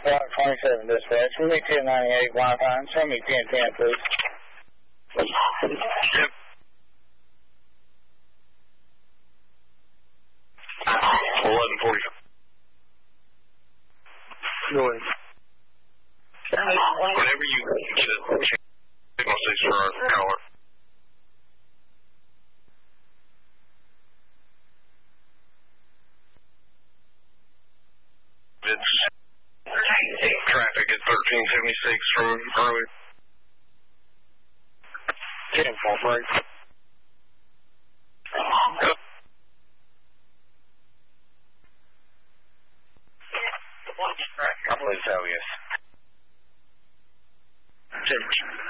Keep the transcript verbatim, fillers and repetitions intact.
Block twenty-seven dispatch. Give me ten ninety-eight Wi-Fi and send me ten ten, please. Yep. eleven forty. Go ahead. Whenever you get a signal six for our caller. It's traffic at thirteen seventy-six from earlier. ten four break. Yep. I believe so, yes.